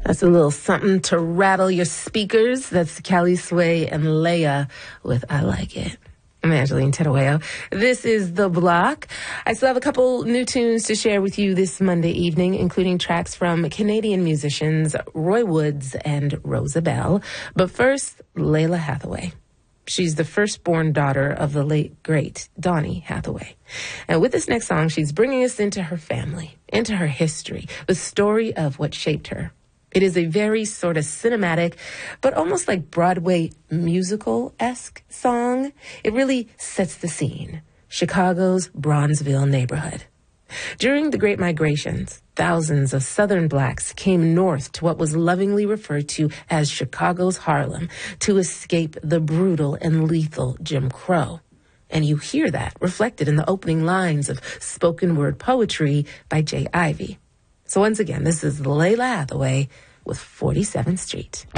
That's a little something to rattle your speakers. That's Kelly Sway and Leia with I Like It. I'm Angeline Tedaweo. This is The Block. I still have a couple new tunes to share with you this Monday evening, including tracks from Canadian musicians Roy Woods and Rosa Bell. But first, Lalah Hathaway. She's the firstborn daughter of the late, great Donny Hathaway. And with this next song, she's bringing us into her family, into her history, the story of what shaped her. It is a very sort of cinematic, but almost like Broadway musical-esque song. It really sets the scene. Chicago's Bronzeville neighborhood. During the Great Migrations, thousands of Southern blacks came north to what was lovingly referred to as Chicago's Harlem to escape the brutal and lethal Jim Crow. And you hear that reflected in the opening lines of spoken word poetry by Jay Ivey. So once again, this is Lalah Hathaway with 47th Street.